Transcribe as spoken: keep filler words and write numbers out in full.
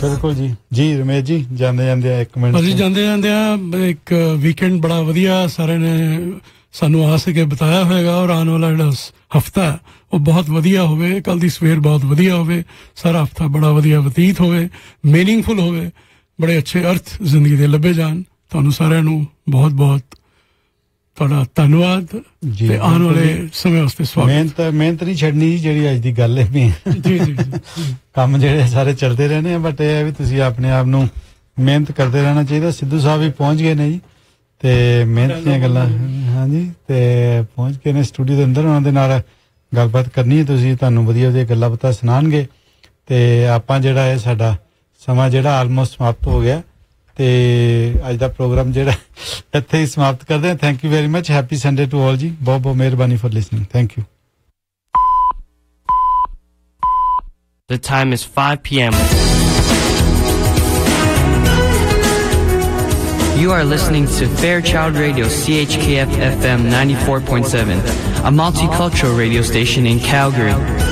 ਬਿਲਕੁਲ ਜੀ ਜੀ ਰਮੇਸ਼ ਜੀ ਜਾਂਦੇ ਜਾਂਦੇ ਇੱਕ ਮਿੰਟ ਅਸੀਂ ਜਾਂਦੇ ਜਾਂਦੇ ਆ ਇੱਕ ਵੀਕਐਂਡ ਬੜਾ ਵਧੀਆ ਸਾਰੇ ਨੇ ਸਾਨੂੰ ਆਸ ਕੇ ਬਤਾਇਆ ਹੋਏਗਾ ਔਰ ਆਉਣ ਵਾਲਾ ਜਿਹੜਾ ਹਫਤਾ ਉਹ ਬਹੁਤ ਵਧੀਆ ਹੋਵੇ ਕੱਲ ਦੀ ਸਵੇਰ ਬਹੁਤ ਵਧੀਆ ਹੋਵੇ ਸਾਰਾ ਹਫਤਾ ਬੜਾ ਵਧੀਆ ਬਤੀਤ ਹੋਵੇ ਮੀਨਿੰਗਫੁਲ ਹੋਵੇ ਬੜੇ ਅੱਛੇ ਅਰਥ ਜ਼ਿੰਦਗੀ ਦੇ ਲੱਭੇ ਜਾਣ ਤੁਹਾਨੂੰ ਸਾਰਿਆਂ ਨੂੰ ਬਹੁਤ ਬਹੁਤ ਤੁਹਾਡਾ ਧੰਨਵਾਦ ਤੇ ਆਉਣ ਵਾਲੇ ਸਮੇਂ ਵਾਸਤੇ ਸਵਾਗਤ ਮਿਹਨਤ ਮਿਹਨਤ ਨਹੀਂ ਛੱਡਣੀ ਜਿਹੜੀ ਅੱਜ ਦੀ ਗੱਲ ਹੈ ਵੀ ਜੀ ਜੀ ਕੰਮ ਜਿਹੜੇ ਸਾਰੇ ਚੱਲਦੇ ਰਹਿਣੇ ਆ ਬਟ ਇਹ ਹੈ ਵੀ ਤੁਸੀਂ ਆਪਣੇ ਆਪ ਨੂੰ ਮਿਹਨਤ ਕਰਦੇ ਰਹਿਣਾ ਚਾਹੀਦਾ ਸਿੱਧੂ ਸਾਹਿਬ ਵੀ ਪਹੁੰਚ ਗਏ ਨੇ ਜੀ ਤੇ ਮਿਹਨਤ ਦੀਆਂ ਗੱਲਾਂ ਹਾਂਜੀ ਤੇ ਪਹੁੰਚ ਕੇ ਨੇ ਸਟੂਡੀਓ ਦੇ ਅੰਦਰ ਉਹਨਾਂ ਦੇ ਨਾਲ ਗੱਲਬਾਤ ਕਰਨੀ ਹੈ ਤੁਸੀਂ ਤੁਹਾਨੂੰ ਵਧੀਆ ਵਧੀਆ ਗੱਲਾਂ ਬਾਤਾਂ ਸੁਣਾਉਣਗੇ ਤੇ ਆਪਾਂ ਜਿਹੜਾ ਹੈ ਸਾਡਾ ਸਮਾਂ ਜਿਹੜਾ ਆਲਮੋਸਟ ਸਮਾਪਤ ਹੋ ਗਿਆ ਤੇ ਅੱਜ ਦਾ ਪ੍ਰੋਗਰਾਮ ਜਿਹੜਾ ਇੱਥੇ ਹੀ ਸਮਾਪਤ ਕਰਦੇ ਹਾਂ thank you very much happy Sunday to all ਜੀ ਬਹੁਤ ਬਹੁਤ ਮਿਹਰਬਾਨੀ for listening thank you The time is five p.m. You are listening to Fairchild Radio C H K F F M ninety-four point seven, a multicultural radio station in Calgary.